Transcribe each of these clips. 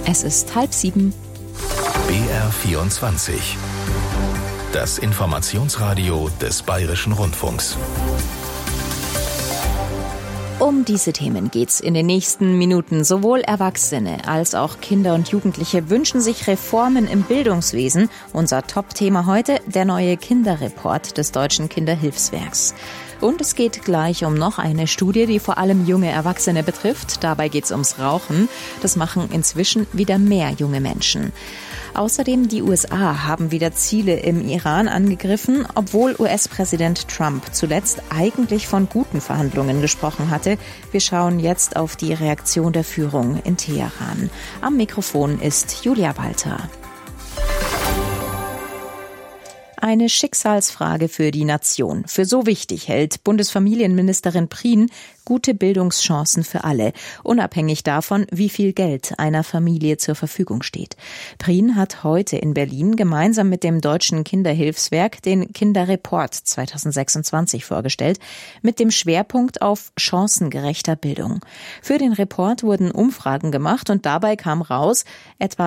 Es ist 6:30. BR24. Das Informationsradio des Bayerischen Rundfunks. Um diese Themen geht's in den nächsten Minuten. Sowohl Erwachsene als auch Kinder und Jugendliche wünschen sich Reformen im Bildungswesen. Unser Top-Thema heute, der neue Kinderreport des Deutschen Kinderhilfswerks. Und es geht gleich um noch eine Studie, die vor allem junge Erwachsene betrifft. Dabei geht's ums Rauchen. Das machen inzwischen wieder mehr junge Menschen. Außerdem die USA haben wieder Ziele im Iran angegriffen, obwohl US-Präsident Trump zuletzt eigentlich von guten Verhandlungen gesprochen hatte. Wir schauen jetzt auf die Reaktion der Führung in Teheran. Am Mikrofon ist Julia Walter. Eine Schicksalsfrage für die Nation. Für so wichtig hält Bundesfamilienministerin Prien gute Bildungschancen für alle, unabhängig davon, wie viel Geld einer Familie zur Verfügung steht. Prien hat heute in Berlin gemeinsam mit dem Deutschen Kinderhilfswerk den Kinderreport 2026 vorgestellt, mit dem Schwerpunkt auf chancengerechter Bildung. Für den Report wurden Umfragen gemacht und dabei kam raus, etwa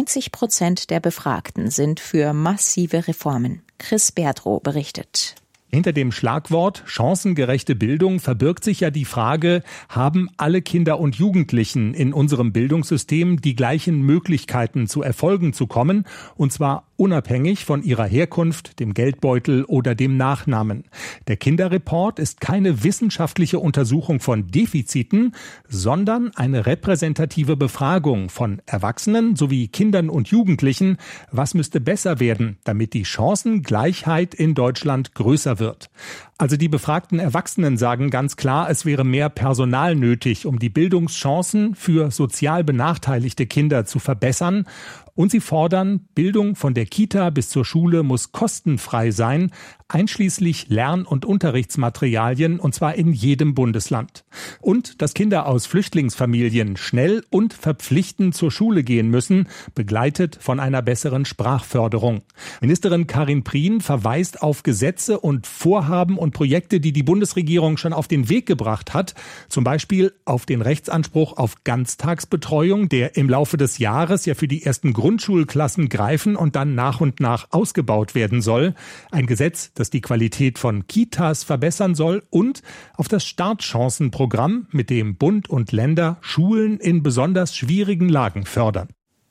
90% der Befragten sind für massive Reformen. Chris Berdrow berichtet. Hinter dem Schlagwort chancengerechte Bildung verbirgt sich ja die Frage, haben alle Kinder und Jugendlichen in unserem Bildungssystem die gleichen Möglichkeiten, zu Erfolgen zu kommen, und zwar unabhängig von ihrer Herkunft, dem Geldbeutel oder dem Nachnamen. Der Kinderreport ist keine wissenschaftliche Untersuchung von Defiziten, sondern eine repräsentative Befragung von Erwachsenen sowie Kindern und Jugendlichen. Was müsste besser werden, damit die Chancengleichheit in Deutschland größer wird? Also die befragten Erwachsenen sagen ganz klar, es wäre mehr Personal nötig, um die Bildungschancen für sozial benachteiligte Kinder zu verbessern. Und sie fordern, Bildung von der Kita bis zur Schule muss kostenfrei sein, einschließlich Lern- und Unterrichtsmaterialien, und zwar in jedem Bundesland. Und dass Kinder aus Flüchtlingsfamilien schnell und verpflichtend zur Schule gehen müssen, begleitet von einer besseren Sprachförderung. Ministerin Karin Prien verweist auf Gesetze und Vorhaben und Projekte, die die Bundesregierung schon auf den Weg gebracht hat. Zum Beispiel auf den Rechtsanspruch auf Ganztagsbetreuung, der im Laufe des Jahres ja für die ersten Grundschulklassen greifen und dann nach und nach ausgebaut werden soll. Ein Gesetz, das die Qualität von Kitas verbessern soll, und auf das Startchancenprogramm, mit dem Bund und Länder Schulen in besonders schwierigen Lagen fördern.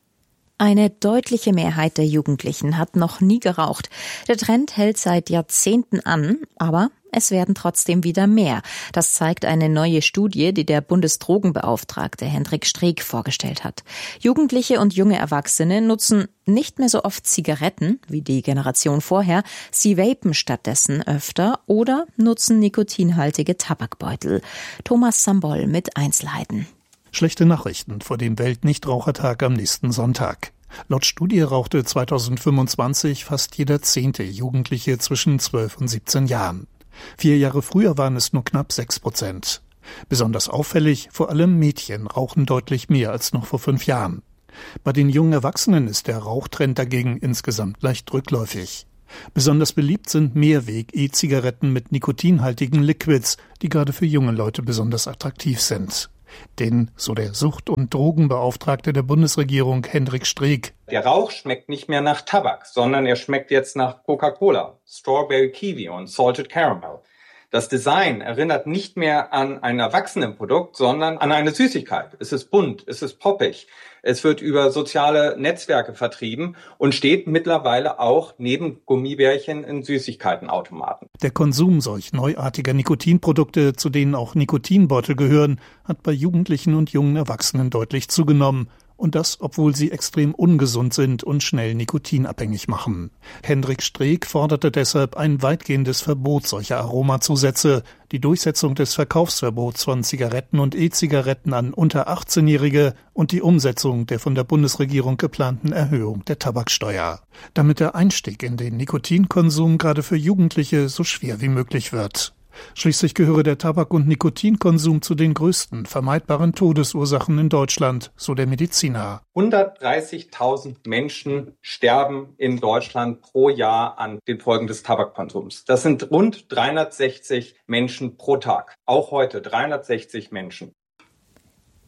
Eine deutliche Mehrheit der Jugendlichen hat noch nie geraucht. Der Trend hält seit Jahrzehnten an, aber es werden trotzdem wieder mehr. Das zeigt eine neue Studie, die der Bundesdrogenbeauftragte Hendrik Streeck vorgestellt hat. Jugendliche und junge Erwachsene nutzen nicht mehr so oft Zigaretten wie die Generation vorher. Sie vapen stattdessen öfter oder nutzen nikotinhaltige Tabakbeutel. Thomas Sambol mit Einzelheiten. Schlechte Nachrichten vor dem Weltnichtrauchertag am nächsten Sonntag. Laut Studie rauchte 2025 fast jeder 10. Jugendliche zwischen 12 und 17 Jahren. 4 Jahre früher waren es nur knapp 6%. Besonders auffällig, vor allem Mädchen rauchen deutlich mehr als noch vor 5 Jahren. Bei den jungen Erwachsenen ist der Rauchtrend dagegen insgesamt leicht rückläufig. Besonders beliebt sind Mehrweg-E-Zigaretten mit nikotinhaltigen Liquids, die gerade für junge Leute besonders attraktiv sind. Denn, so der Sucht- und Drogenbeauftragte der Bundesregierung Hendrik Streeck: Der Rauch schmeckt nicht mehr nach Tabak, sondern er schmeckt jetzt nach Coca-Cola, Strawberry Kiwi und Salted Caramel. Das Design erinnert nicht mehr an ein Erwachsenenprodukt, sondern an eine Süßigkeit. Es ist bunt, es ist poppig. Es wird über soziale Netzwerke vertrieben und steht mittlerweile auch neben Gummibärchen in Süßigkeitenautomaten. Der Konsum solch neuartiger Nikotinprodukte, zu denen auch Nikotinbeutel gehören, hat bei Jugendlichen und jungen Erwachsenen deutlich zugenommen. Und das, obwohl sie extrem ungesund sind und schnell nikotinabhängig machen. Hendrik Streeck forderte deshalb ein weitgehendes Verbot solcher Aromazusätze, die Durchsetzung des Verkaufsverbots von Zigaretten und E-Zigaretten an unter 18-Jährige und die Umsetzung der von der Bundesregierung geplanten Erhöhung der Tabaksteuer, damit der Einstieg in den Nikotinkonsum gerade für Jugendliche so schwer wie möglich wird. Schließlich gehöre der Tabak- und Nikotinkonsum zu den größten vermeidbaren Todesursachen in Deutschland, so der Mediziner. 130.000 Menschen sterben in Deutschland pro Jahr an den Folgen des Tabakkonsums. Das sind rund 360 Menschen pro Tag. Auch heute 360 Menschen.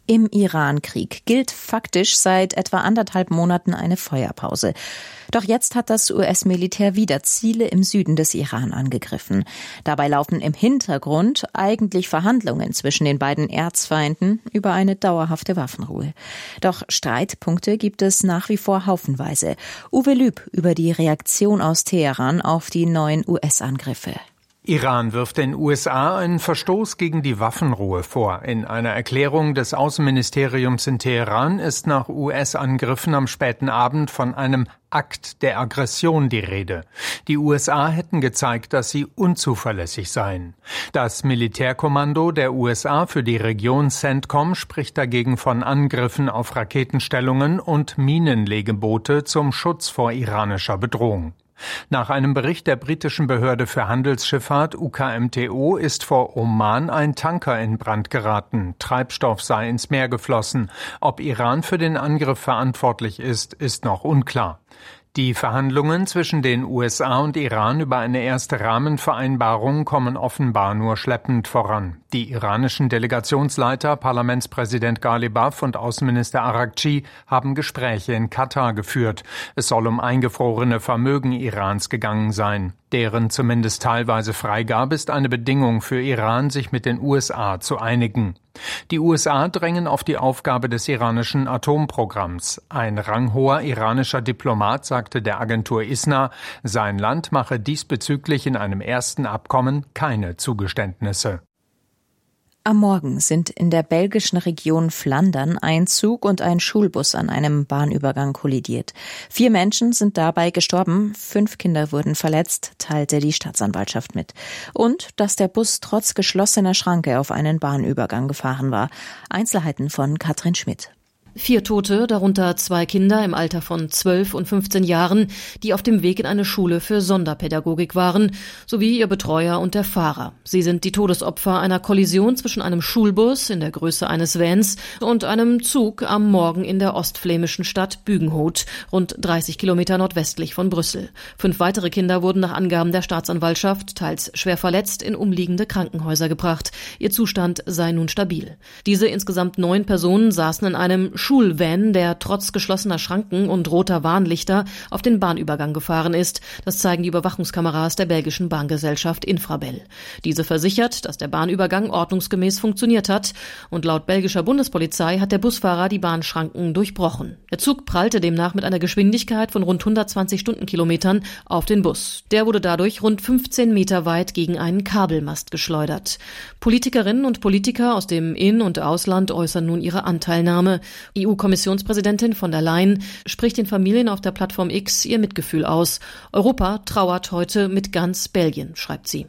Im Iran-Krieg gilt faktisch seit etwa 1,5 Monaten eine Feuerpause. Doch jetzt hat das US-Militär wieder Ziele im Süden des Iran angegriffen. Dabei laufen im Hintergrund eigentlich Verhandlungen zwischen den beiden Erzfeinden über eine dauerhafte Waffenruhe. Doch Streitpunkte gibt es nach wie vor haufenweise. Uwe Lüb über die Reaktion aus Teheran auf die neuen US-Angriffe. Iran wirft den USA einen Verstoß gegen die Waffenruhe vor. In einer Erklärung des Außenministeriums in Teheran ist nach US-Angriffen am späten Abend von einem Akt der Aggression die Rede. Die USA hätten gezeigt, dass sie unzuverlässig seien. Das Militärkommando der USA für die Region CENTCOM spricht dagegen von Angriffen auf Raketenstellungen und Minenlegeboote zum Schutz vor iranischer Bedrohung. Nach einem Bericht der britischen Behörde für Handelsschifffahrt UKMTO ist vor Oman ein Tanker in Brand geraten. Treibstoff sei ins Meer geflossen. Ob Iran für den Angriff verantwortlich ist, ist noch unklar. Die Verhandlungen zwischen den USA und Iran über eine erste Rahmenvereinbarung kommen offenbar nur schleppend voran. Die iranischen Delegationsleiter, Parlamentspräsident Ghalibaf und Außenminister Araghchi haben Gespräche in Katar geführt. Es soll um eingefrorene Vermögen Irans gegangen sein. Deren zumindest teilweise Freigabe ist eine Bedingung für Iran, sich mit den USA zu einigen. Die USA drängen auf die Aufgabe des iranischen Atomprogramms. Ein ranghoher iranischer Diplomat sagte der Agentur ISNA, sein Land mache diesbezüglich in einem ersten Abkommen keine Zugeständnisse. Am Morgen sind in der belgischen Region Flandern ein Zug und ein Schulbus an einem Bahnübergang kollidiert. 4 Menschen sind dabei gestorben, 5 Kinder wurden verletzt, teilte die Staatsanwaltschaft mit. Und dass der Bus trotz geschlossener Schranke auf einen Bahnübergang gefahren war. Einzelheiten von Katrin Schmidt. 4 Tote, darunter 2 Kinder im Alter von 12 und 15 Jahren, die auf dem Weg in eine Schule für Sonderpädagogik waren, sowie ihr Betreuer und der Fahrer. Sie sind die Todesopfer einer Kollision zwischen einem Schulbus in der Größe eines Vans und einem Zug am Morgen in der ostflämischen Stadt Bügenhout, rund 30 Kilometer nordwestlich von Brüssel. 5 weitere Kinder wurden nach Angaben der Staatsanwaltschaft, teils schwer verletzt, in umliegende Krankenhäuser gebracht. Ihr Zustand sei nun stabil. Diese insgesamt 9 Personen saßen in einem Schulvan, der trotz geschlossener Schranken und roter Warnlichter auf den Bahnübergang gefahren ist. Das zeigen die Überwachungskameras der belgischen Bahngesellschaft Infrabel. Diese versichert, dass der Bahnübergang ordnungsgemäß funktioniert hat. Und laut belgischer Bundespolizei hat der Busfahrer die Bahnschranken durchbrochen. Der Zug prallte demnach mit einer Geschwindigkeit von rund 120 Stundenkilometern auf den Bus. Der wurde dadurch rund 15 Meter weit gegen einen Kabelmast geschleudert. Politikerinnen und Politiker aus dem In- und Ausland äußern nun ihre Anteilnahme. EU-Kommissionspräsidentin von der Leyen spricht den Familien auf der Plattform X ihr Mitgefühl aus. Europa trauert heute mit ganz Belgien, schreibt sie.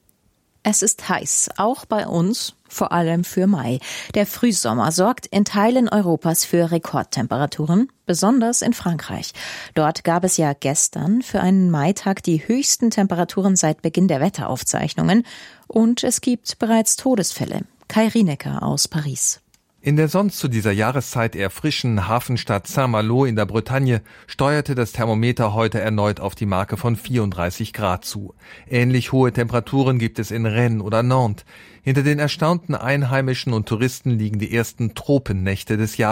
Es ist heiß, auch bei uns, vor allem für Mai. Der Frühsommer sorgt in Teilen Europas für Rekordtemperaturen, besonders in Frankreich. Dort gab es ja gestern für einen Maitag die höchsten Temperaturen seit Beginn der Wetteraufzeichnungen. Und es gibt bereits Todesfälle. Kai Rienecker aus Paris. In der sonst zu dieser Jahreszeit eher frischen Hafenstadt Saint-Malo in der Bretagne steuerte das Thermometer heute erneut auf die Marke von 34 Grad zu. Ähnlich hohe Temperaturen gibt es in Rennes oder Nantes. Hinter den erstaunten Einheimischen und Touristen liegen die ersten Tropennächte des Jahres.